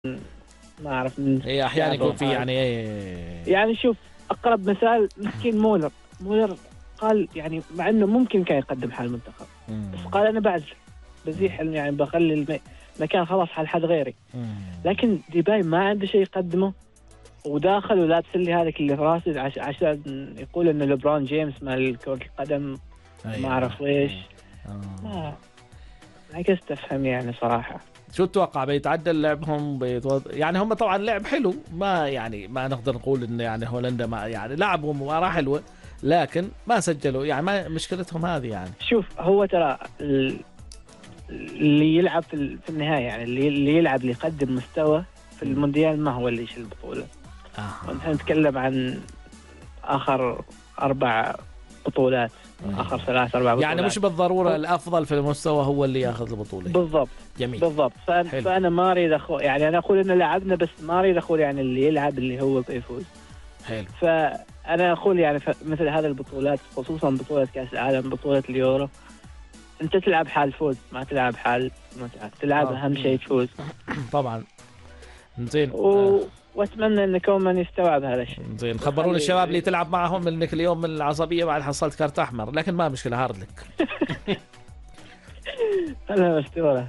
ما أعرف من هي أحيانا يكون في يعني شوف أقرب مثال مسكين مولر قال يعني مع إنه ممكن كان يقدم حال المنتخب بس قال أنا بعزل بزيح يعني بخلي المكان خلاص حال حد غيري. لكن ديباي ما عنده شيء يقدمه وداخل ولابس لي هذاك اللي في راسي عشان يقول إنه ليبرون جيمس مال كرة القدم ما أعرف إيش. ما عكست أفهم يعني صراحة. شو تتوقع بيتعدل لعبهم يعني هم طبعا لعب حلو ما يعني ما نقدر نقول إن يعني هولندا ما يعني لعبهم مباراة حلوة لكن ما سجلوا يعني ما مشكلتهم هذه يعني. شوف هو ترى اللي يلعب في النهاية يعني اللي يلعب اللي يقدم مستوى في المونديال ما هو اللي يشيل البطولة. نحن نتكلم عن آخر 4 بطولات آخر 3-4 بطولات يعني مش بالضرورة الأفضل في المستوى هو اللي يأخذ البطولة. بالضبط جميل بالضبط. فأنا ما أريد يعني أنا أقول إنه لعبنا بس ما أريد أقول يعني اللي يلعب اللي هو يفوز. حلو. فأنا أقول يعني مثل هذه البطولات خصوصا بطولة كأس العالم بطولة اليورو أنت تلعب حال فوز ما تلعب حال متعة تلعب أهم شيء تفوز. طبعا. زين. واتمنى ان كومان يستوعب هذا الشيء. زين خبرون الشباب اللي تلعب معهم انك اليوم من العصبيه بعد حصلت كارت احمر لكن ما مشكله هارد لك. انا مستوره.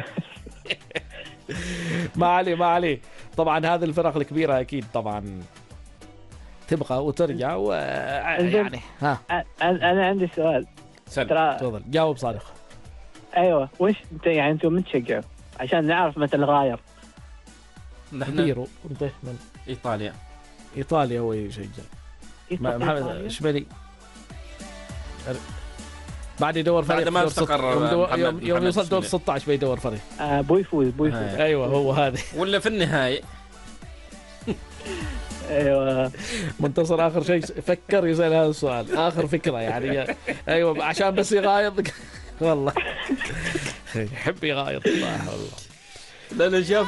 ما عليه طبعا هذه الفرق الكبيره اكيد طبعا تبقى وترجع يعني انا عندي سؤال. تفضل جاوب صادق. ايوه وش انت يعني انتم من تشجعوا عشان نعرف متى نغاير؟ نحن بيرو انت من ايطاليا هو يشجع محمد شبلي بعد يدور فريق بعد ما استقر يوم يوصل دور 16 بيدور فريق بويفوز ايوه هو هذا ولا في النهايه. ايوه منتصر اخر شيء فكر يسال هذا السؤال اخر فكره يعني ايوه عشان بس يغايض والله يحب يغايض والله. لأنه شاف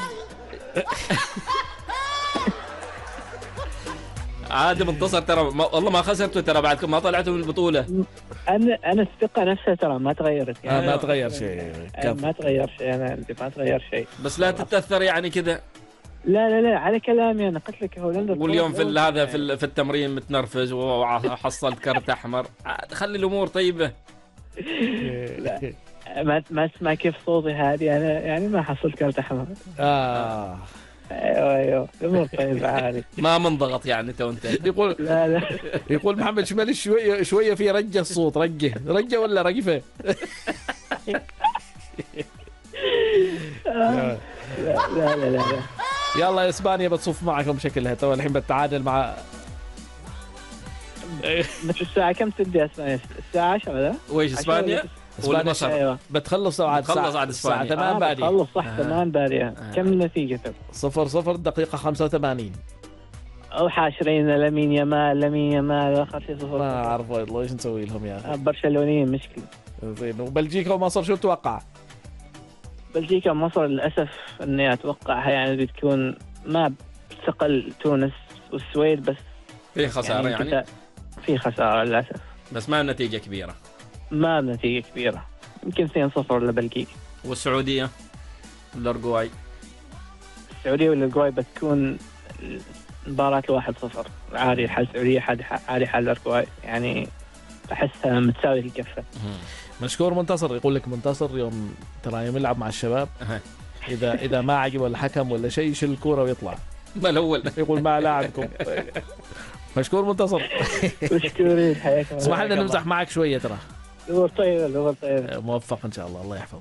عادي منتصر ترى والله ما خسرتوا ترى بعدكم ما طلعتوا من البطولة. أنا الثقة نفسها ترى ما تغيرت يعني ما تغير شيء ما تغير شيء أنا عندي ما تغير شيء بس لا تتأثر يعني كذا. لا على كلامي أنا قلت لك هولندا واليوم في هذا في التمرين متنرفز وحصلت كرت أحمر خلي الأمور طيبة. لا ما اسمع كيف صوتي هذه أنا يعني ما حصلت كرت أحمر. ايوه الامور طيبه عادي ما منضغط يعني انت يقول لا يقول محمد شمالي شويه في رجه الصوت رجه ولا رجفه. لا يلا اسبانيا بتصف معكم شكلها تو الحين بتعادل مع متى الساعه كم تبدا اسبانيا الساعه 10 لا ويش اسبانيا والمصر أيوة. بتخلص عاد الساعه 8 بادي خلص صح 8 بادي كم النتيجه 0-0 دقيقه 85 او حاشرين لمين يمال اخر شيء 0 ما اعرف والله ايش نسوي لهم يا اخي برشلونيين مشكله. زين وبلجيكا ومصر شو تتوقع؟ بلجيكا ومصر للاسف اني اتوقعها يعني بتكون ما بتثقل تونس والسويد بس في خساره يعني في خساره للاسف بس ما نتيجه كبيره يمكن 2-0 لبلجيكا. والسعوديه الأورجواي والأورجواي بتكون مباراة 1-0 عادي حال السعودية عادي حال الأورجواي يعني أحسها متساوي الكفة. مشكور منتصر. يقول لك منتصر يوم ترى يوم يلعب مع الشباب إذا ما عجب الحكم ولا شيء يشيل الكورة ويطلع ما الأول يقول ما لاعبكم. مشكور منتصر. مشكورين حياكم. اسمح لنا نمزح معك شوية ترى. الأمور طيبة موفق إن شاء الله يحفظك.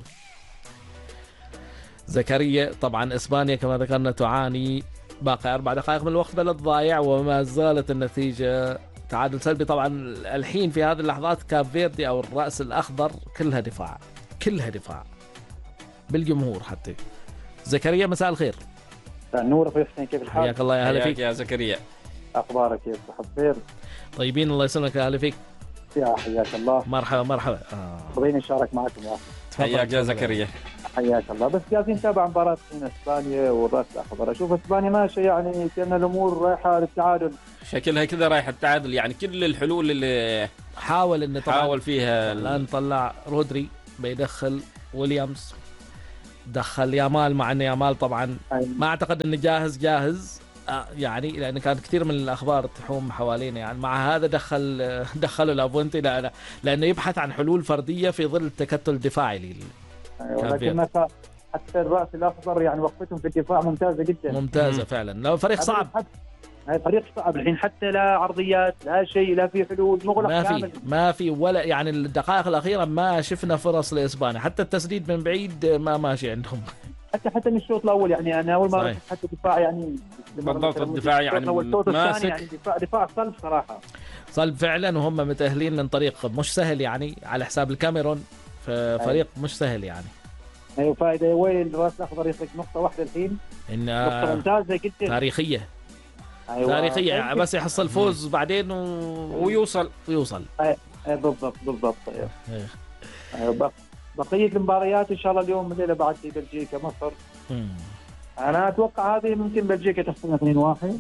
زكريا طبعا إسبانيا كما ذكرنا تعاني باقي 4 دقائق من الوقت بلد ضايع وما زالت النتيجة تعادل سلبي. طبعا الحين في هذه اللحظات كاب فيردي أو الرأس الأخضر كلها دفاع بالجمهور حتى. زكريا مساء الخير. نور أخوي حسين كيف الحال؟ حياك الله يا هلا فيك يا زكريا. أخبارك كيف؟ صحة خير؟ طيبين الله يسلمك يا هلا فيك. يا حياك الله. مرحبا. خليني نشارك معكم يا حياك يا زكريا. حياك الله. بس جالسين نتابع مباراة اسبانيا والراس الاخضر. اشوف اسبانيا ماشيه يعني كأن الامور رايحه للتعادل. شكلها كذا رايحه التعادل يعني كل الحلول اللي حاول فيها الان طلع رودري بيدخل ويليامز دخل يامال، مع ان يامال طبعا ما اعتقد انه جاهز يعني، لان كانت كثير من الاخبار تحوم حوالينا يعني. مع هذا دخلوا لافونتي لانه يبحث عن حلول فرديه في ظل التكتل الدفاعي ولكن حتى الراس الاخضر يعني وقفتهم في الدفاع ممتازه جدا، ممتازه فعلا. لو فريق صعب، هاي فريق صعب الحين، حتى لا عرضيات لا شيء، لا في حلول، مغلق ما في ولا يعني الدقائق الاخيره ما شفنا فرص لاسبانيا، حتى التسديد من بعيد ما ماشي عندهم. حتى من الشوط الاول يعني انا اول مره حتى الدفاع يعني بالضبط الدفاع يعني ماسك يعني دفاع صلب صراحه، صلب فعلا. وهم متاهلين من طريق مش سهل يعني على حساب الكاميرون، فريق مش سهل يعني. ايوه فائده وين الراس الاخضر يخرج نقطه واحده الحين، نقطه ممتازه جدا تاريخيه. أيوة. تاريخيه بس يحصل فوز بعدين ويوصل. بالضبط. ايوه بقيه المباريات ان شاء الله اليوم الليله بعد في بلجيكا مصر. انا اتوقع هذه ممكن بلجيكا تحسمها 2-1.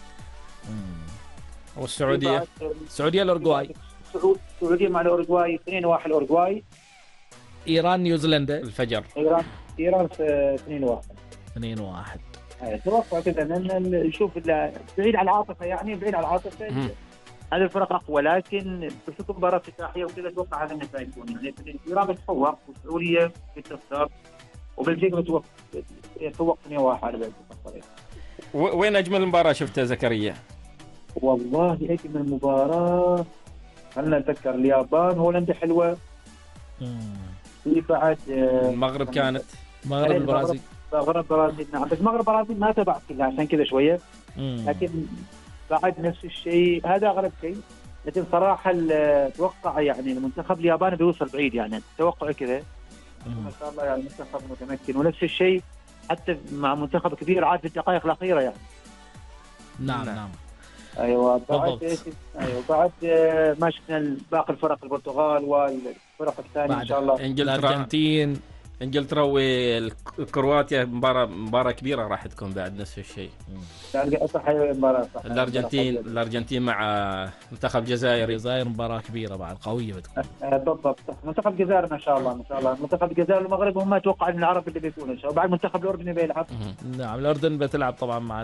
والسعوديه الاورجواي. السعوديه مع الاورجواي 2-1 الاورجواي. ايران نيوزيلندا الفجر. ايران 2-1. اتوقع كذا لان نشوف بعيد عن العاطفه يعني، بعيد عن العاطفه هذه الفرق اقوى، لكن بشوف مباراه افتتاحيه وكذا اتوقع هذا النتائج يكون يعني ايران بتفوق والسعوديه بتخسر وبلجيكا بتفوق 2-1 على بلجيكا. وين اجمل مباراه شفتها زكريا؟ والله اجمل مباراه خلنا نتذكر اليابان هولندا حلوه. في بعد المغرب كانت المغرب البرازيل. نعم بس المغرب البرازيل ما تابعت كلها عشان كذا شويه. لكن بعد نفس الشيء هذا اغلب شيء. لكن صراحه اتوقع يعني المنتخب الياباني بيوصل بعيد يعني توقع كذا ما شاء الله يعني المنتخب متمكن، ونفس الشيء حتى مع منتخب كبير عاد في الدقائق الاخيره يعني. نعم. ايوه بعد ما شفنا باقي الفرق البرتغال والفرق الثانيه ان شاء الله. انجلترا والكرواتيا مباراه كبيره راح تكون بعد نفس الشيء. الارجنتين مع منتخب الجزائر مباراه كبيره بعد قويه بتكون. بالضبط منتخب الجزائر ما شاء الله منتخب الجزائر والمغرب هم اتوقع ان العرب اللي بيكونوا ان شاء الله. بعد منتخب الاردن بيلعب. نعم الاردن بتلعب طبعا مع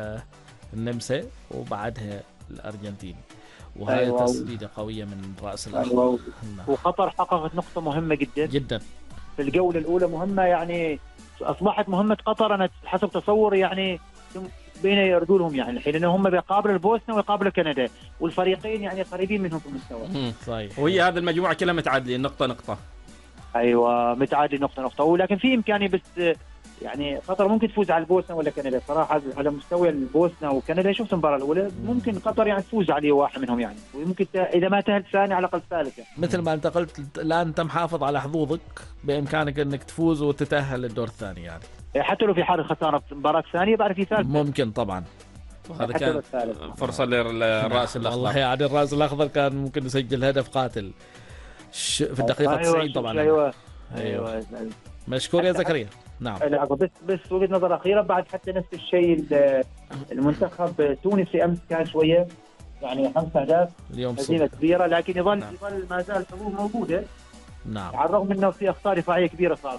النمسا وبعدها الارجنتين، وهي تسديده قويه من راس الاخضر. وقطر حققت نقطه مهمه جدا في الجوله الاولى، مهمه يعني اصبحت مهمه قطر انا حسب تصوري يعني بين يردولهم يعني الحين انهم هم بيقابلوا البوسنه ويقابلوا كندا والفريقين يعني قريبين منهم في المستوى. صحيح. وهي هذه المجموعه كلها متعادلين نقطه. ايوه متعادلين نقطه ولكن في امكانيه بس يعني قطر ممكن تفوز على البوسنه ولا كندا صراحه. على مستوى البوسنه وكندا شفت المباراه الاولى ممكن قطر يعني تفوز عليه واحد منهم يعني، وممكن اذا ما تأهل ثاني على الاقل ثالث يعني. مثل ما انت قلت الان انت محافظ على حظوظك، بامكانك انك تفوز وتتأهل للدور الثاني يعني. حتى لو في حال خساره في المباراه الثانيه بعد في ثالث ممكن طبعا. هذا كان فرصه للراس الاخضر. والله يعني الراس الاخضر كان ممكن يسجل هدف قاتل في الدقيقه 90 طبعا. ايوه مشكور يا زكريا. نعم بس وجهة نظر أخيرة بعد حتى نفس الشيء المنتخب التونسي أمس كان شوية يعني 5 أهداف اليوم هزيمة كبيرة، لكن يظل ما زال حظوظ موجودة. نعم على الرغم أنه في أخطاء دفاعية كبيرة صارت.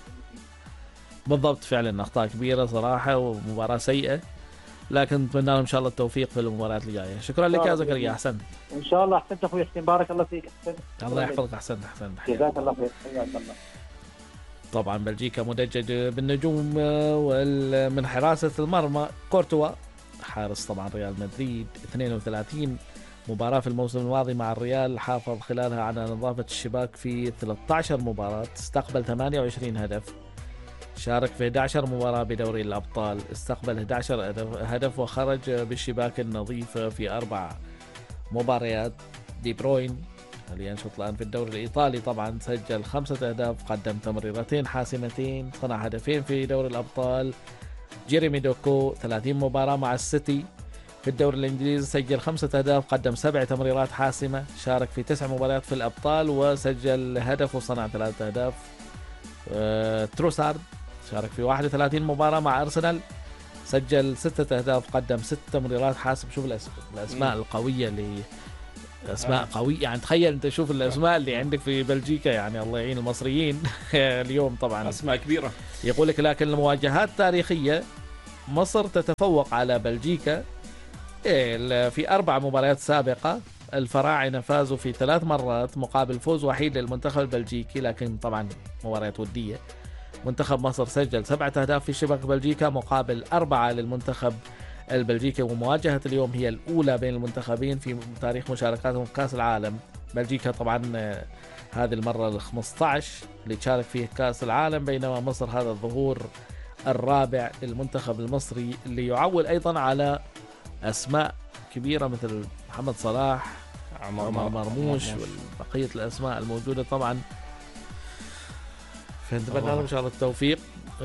بالضبط فعلا أخطاء كبيرة صراحة ومباراة سيئة، لكن نتمنى لهم إن شاء الله التوفيق في المباريات الجاية. شكرا لك يا زكريا. أحسنت إن شاء الله. أحسنت أخوي حسين بارك الله فيك. أحسنت الله يحفظك. أحسنت جزاك الله خير. حياك الله. طبعا بلجيكا مدجج بالنجوم من حراسة المرمى كورتوا حارس طبعا ريال مدريد 32 مباراة في الموسم الماضي مع الريال، حافظ خلالها على نظافة الشباك في 13 مباراة، استقبل 28 هدف، شارك في 11 مباراة بدوري الأبطال، استقبل 11 هدف وخرج بالشباك النظيفة في 4 مباريات. دي بروين اللي ينشط الآن في الدوري الإيطالي طبعا سجل 5 أهداف، قدم تمريرتين حاسمتين، صنع هدفين في دوري الأبطال. جيريمي دوكو 30 مباراة مع السيتي في الدوري الإنجليزي، سجل 5 أهداف، قدم 7 تمريرات حاسمة، شارك في 9 مباريات في الأبطال وسجل هدف وصنع 3 أهداف. تروسارد شارك في 31 مباراة مع أرسنال، سجل 6 أهداف، قدم 6 تمريرات حاسمة. شوف الأسماء القوية اللي اسماء قوية يعني. تخيل انت شوف الاسماء اللي عندك في بلجيكا يعني الله يعين المصريين اليوم طبعا اسماء كبيرة. يقول لك لكن المواجهات التاريخية مصر تتفوق على بلجيكا في 4 مباريات سابقة. الفراعنة فازوا في 3 مرات مقابل فوز وحيد للمنتخب البلجيكي، لكن طبعا مباريات ودية. منتخب مصر سجل 7 أهداف في شباك بلجيكا مقابل 4 للمنتخب البلجيكي، ومواجهة اليوم هي الأولى بين المنتخبين في تاريخ مشاركاتهم في كأس العالم. بلجيكا طبعا هذه المرة ال15 اللي تشارك فيه كأس العالم، بينما مصر هذا الظهور الرابع للمنتخب المصري اللي يعول أيضا على أسماء كبيرة مثل محمد صلاح، عمر مرموش وبقية الأسماء الموجودة طبعا. فنتمنى لهم إن شاء الله التوفيق.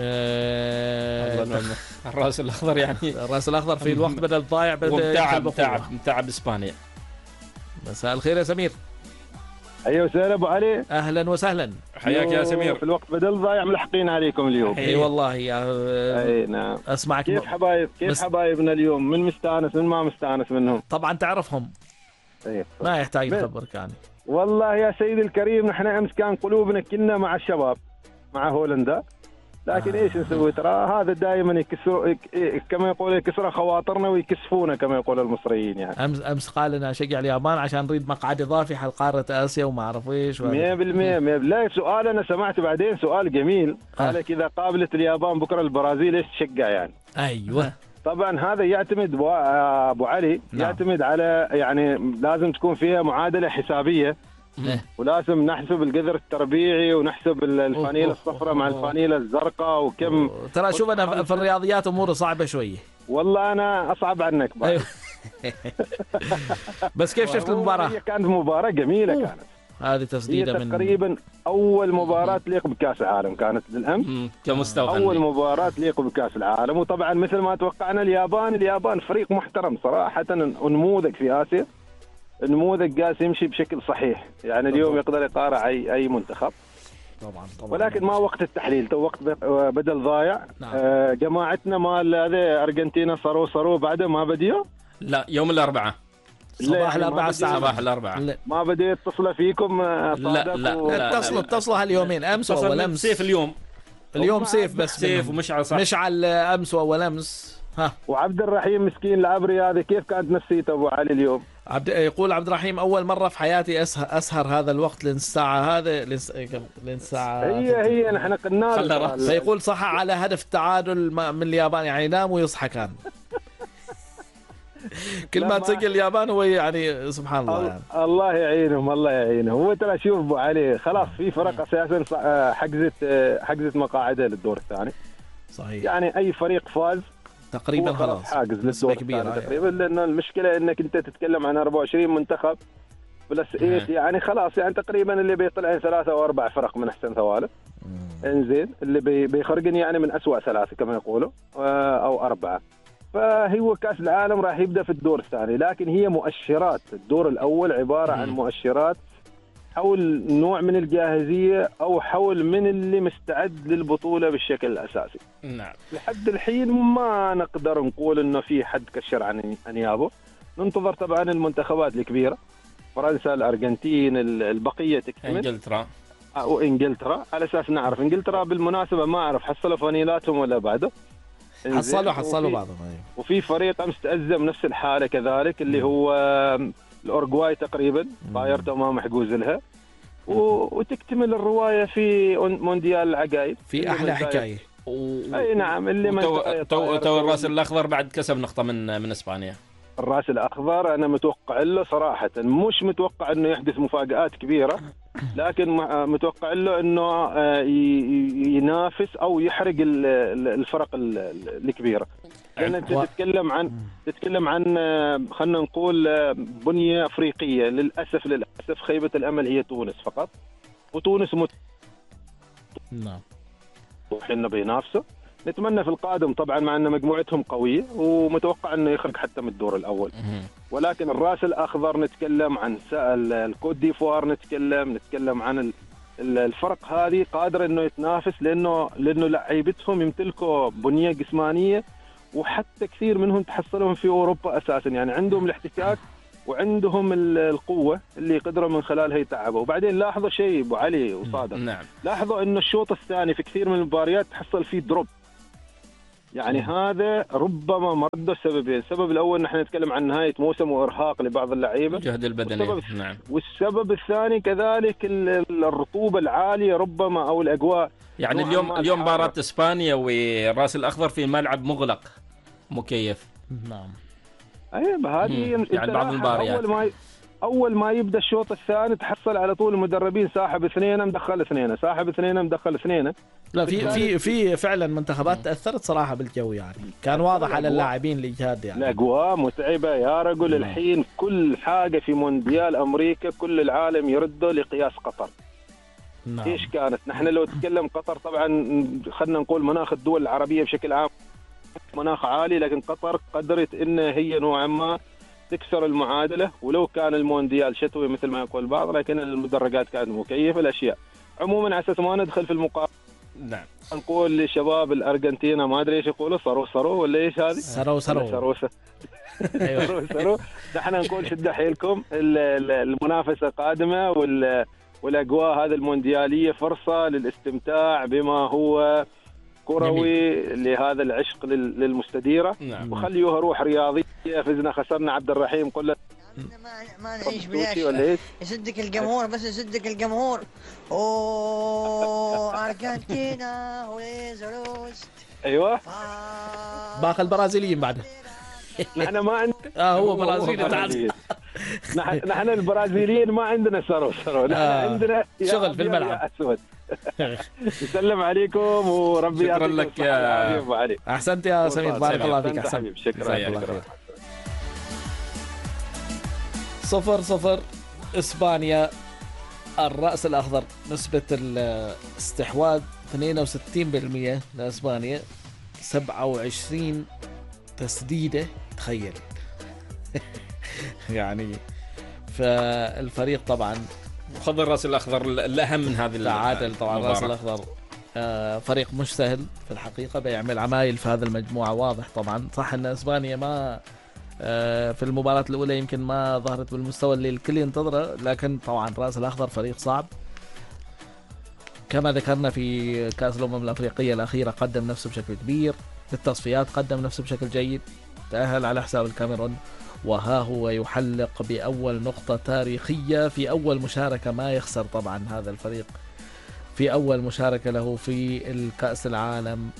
الراس الأخضر يعني الراس الأخضر في الوقت بدل الضايع متعب إسبانيا. مساء الخير يا سمير. ايوه وسهلا ابو علي. اهلا وسهلا، حياك يا سمير. في الوقت بدل ضايع ملحقين عليكم اليوم. اي والله يا اي نعم. اسمعك. كيف حبايبنا اليوم؟ من مستانس من ما مستانس منهم؟ طبعا تعرفهم. أيه. ما يحتاج نخبرك يعني. والله يا سيدي الكريم نحن امس كان قلوبنا كنا مع الشباب مع هولندا، لكن ايش نسوي؟ ترى هذا دائما يكسر كما يقول يكسر خواطرنا ويكسفونا كما يقول المصريين يعني. امس قال لنا شجع اليابان عشان نريد مقعد اضافي حق قاره اسيا وما اعرف ايش. 100% لا سؤال انا سمعت بعدين سؤال جميل، قال لك اذا قابلت اليابان بكره البرازيل ايش تشجع يعني؟ ايوه طبعا هذا يعتمد ابو علي يعتمد على يعني لازم تكون فيها معادله حسابيه، ولازم نحسب القدر التربيعي ونحسب الفانيله الصفراء مع الفانيله الزرقاء وكم. ترى شوف انا في الرياضيات اموره صعبه شويه. والله انا اصعب عنك بقى. أيوه. بس كيف شفت المباراه؟ هي كانت مباراه جميله كانت. هذه تسديده من تقريبا اول مباراه تليق بكاس العالم كانت للامس كمستوى اول مباراه تليق بكاس العالم. وطبعا مثل ما توقعنا اليابان فريق محترم صراحه، نموذج في اسيا، نموذج قاس يمشي بشكل صحيح يعني. اليوم يقدر يقارع اي منتخب طبعا ولكن ما وقت التحليل، تو وقت بدل ضايع. جماعتنا مال هذا ارجنتينا صاروا بعده ما بديوا. لا يوم الاربعاء صباح الأربعاء الساعة صباح الأربعاء ما بدي يتصل فيكم. لا اتصلوا هاليومين امس واول امس. سيف اليوم سيف بس سيف ومشعل صح. مشعل امس واول امس. وعبد الرحيم مسكين العبري هذا كيف كانت نفسيته ابو علي اليوم؟ يقول عبد الرحيم اول مرة في حياتي اسهر هذا الوقت للساعة هذا للساعة هي نحن قلنا. فيقول صح على هدف التعادل من اليابان يعني ينام ويصحى كان. كل ما تسجل اليابان هو يعني سبحان الله يعني. الله يعينهم الله يعينهم. هو ترى شوف ابو علي خلاص في فرق اساسا حجزت مقاعدها للدور الثاني. صحيح. يعني اي فريق فاز تقريبا خلاص حاجز للدور الثاني تقريبا، لانه المشكله انك انت تتكلم عن 24 منتخب بلس ايش يعني خلاص يعني تقريبا اللي بيطلع 3 أو 4 فرق من احسن ثوالث. انزين اللي بيخرجن يعني من اسوأ 3 كما يقولوا او 4. فهو كأس العالم راح يبدأ في الدور الثاني، لكن هي مؤشرات. الدور الأول عبارة عن مؤشرات حول نوع من الجاهزية أو حول من اللي مستعد للبطولة بالشكل الأساسي. نعم. لحد الحين ما نقدر نقول إنه في حد كشر عن أنيابه. ننتظر طبعا المنتخبات الكبيرة، فرنسا، الأرجنتين، البقية تكتمل، إنجلترا وإنجلترا، على أساس نعرف. إنجلترا بالمناسبة ما أعرف حصلوا فانيلاتهم ولا بعده. حصلوا بعضهم. وفي فريق امس تأزم نفس الحاله كذلك اللي هو الاورجواي تقريبا طايرته ما محجوز لها. وتكتمل الروايه في مونديال العقايد في احلى حكايه. اي نعم. اللي تو الراس الاخضر بعد كسب نقطه من اسبانيا. الراس الاخضر انا متوقع له صراحه، مش متوقع انه يحدث مفاجآت كبيره، لكن متوقع له انه ينافس او يحرق الفرق الكبيره. لان انت تتكلم عن خلينا نقول بنيه افريقيه. للاسف خيبه الامل هي تونس فقط، وتونس نعم انه بينافسوا. نتمنى في القادم طبعا مع ان مجموعتهم قويه، ومتوقع انه يخرج حتى من الدور الاول. ولكن الراس الاخضر نتكلم عن الكوت ديفوار، نتكلم عن الفرق هذه قادر انه يتنافس، لانه لعيبتهم يمتلكوا بنيه جسمانيه، وحتى كثير منهم تحصلهم في اوروبا اساسا يعني عندهم الاحتكاك وعندهم القوة اللي قدروا من خلالها يتعبوا. وبعدين لاحظوا شيء أبو علي وصادق، نعم. لاحظوا إنه الشوط الثاني في كثير من المباريات تحصل فيه دروب، يعني هذا ربما مرده سببين. السبب الأول نحن نتكلم عن نهاية موسم وإرهاق لبعض اللعيبة، الجهد البدني. نعم. والسبب الثاني كذلك الرطوبة العالية ربما أو الأجواء. يعني اليوم مباراة إسبانيا والراس الأخضر في ملعب مغلق مكيف. نعم. أيه هذه يعني بعض المباريات أول ما يبدأ الشوط الثاني تحصل على طول المدربين ساحب اثنين مدخل اثنين، ساحب اثنين مدخل اثنين. لا في فعلا منتخبات تأثرت صراحة بالجو، يعني كان واضح على اللاعبين الإجهاد، يعني الأجواء متعبة يا رجل. الحين كل حاجة في مونديال أمريكا كل العالم يرده لقياس قطر. نعم. إيش كانت؟ نحن لو تكلم قطر طبعا خلنا نقول مناخ الدول العربية بشكل عام مناخ عالي، لكن قطر قدرت إن هي نوعا ما تكسر المعادلة، ولو كان المونديال شتوي مثل ما يقول البعض لكن المدرجات كانت مكيفة. الأشياء عموما على أساس ما ندخل في المقارنة، نعم، نقول لشباب الأرجنتين ما أدري إيش يقولوا، صاروا ولا إيش هذه؟ سرو أيوة. نحن نقول شدوا حيلكم، المنافسة قادمة، والأجواء هذه المونديالية فرصة للاستمتاع بما هو كروي لهذا العشق للمستديرة. نعم. وخليوها روح رياضية. فزنا خسرنا عبد الرحيم قل ما نعيش بلاش، يصدق الجمهور، بس يصدق الجمهور. أرجنتينا ويزروس. أيوة باقي البرازيليين بعده. نحن ما عندنا هو برازيلي. نحن البرازيليين ما عندنا سرو نحن عندنا شغل في الملعب. نسلم عليكم وربي شكرا لك يا أبو علي. أحسنت يا سمير، بارك الله فيك. أحسنت. شكرا. 0-0 إسبانيا الرأس الأخضر. نسبة الاستحواذ 62% لإسبانيا، 27 تسديدة. تخيل. يعني فالفريق طبعا خذ الراس الأخضر الأهم من هذه التعادل. طبعا الراس الأخضر فريق مش سهل في الحقيقة، بيعمل عمايل في هذه المجموعة واضح. طبعا صح أن إسبانيا ما في المباراة الأولى يمكن ما ظهرت بالمستوى اللي الكل ينتظره، لكن طبعا الراس الأخضر فريق صعب كما ذكرنا في كأس الأمم الأفريقية الأخيرة. قدم نفسه بشكل كبير في التصفيات، قدم نفسه بشكل جيد، تأهل على حساب الكاميرون، وها هو يحلق بأول نقطة تاريخية في أول مشاركة. ما يخسر طبعا هذا الفريق في أول مشاركة له في الكأس العالم.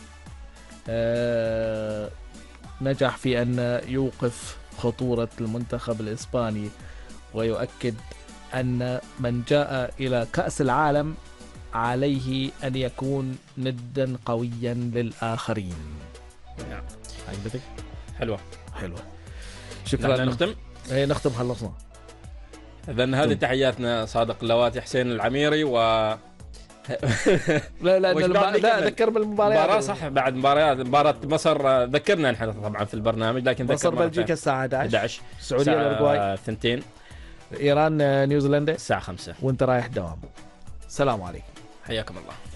نجح في أن يوقف خطورة المنتخب الإسباني، ويؤكد أن من جاء إلى كأس العالم عليه أن يكون ندا قويا للآخرين. نعم. عجبتك؟ حلوة. شكرا. نختم خلصنا. إذن هذه تحياتنا صادق اللواتي، حسين العميري لا ذكر بالمباريات. صح، بعد مباراة مصر ذكرنا نحن طبعا في البرنامج، لكن مصر بلجيكا الساعة 11، السعودية الأورجواي 2، إيران نيوزيلندا الساعة 5، وانت رايح دوام. السلام عليكم، حياكم الله.